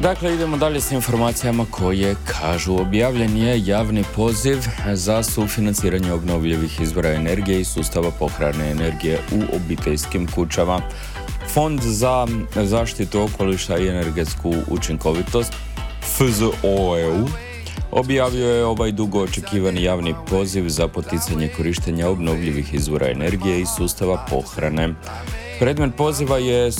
Dakle, idemo dalje s informacijama koje kažu objavljen je javni poziv za sufinanciranje obnovljivih izvora energije i sustava pohrane energije u obiteljskim kućama. Fond za zaštitu okoliša i energetsku učinkovitost FZOEU objavio je ovaj dugo očekivani javni poziv za poticanje korištenja obnovljivih izvora energije i sustava pohrane. Predmet poziva je